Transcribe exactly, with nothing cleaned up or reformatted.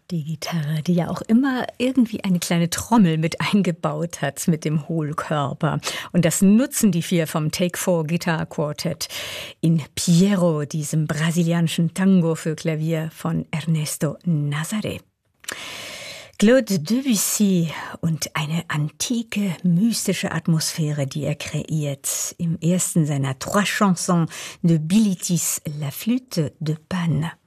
Die Gitarre, die ja auch immer irgendwie eine kleine Trommel mit eingebaut hat mit dem Hohlkörper. Und das nutzen die vier vom Take Four Guitar Quartet in Piero, diesem brasilianischen Tango für Klavier von Ernesto Nazaré. Claude Debussy und eine antike, mystische Atmosphäre, die er kreiert. Im ersten seiner Trois Chansons de Bilitis, La Flûte de Pan.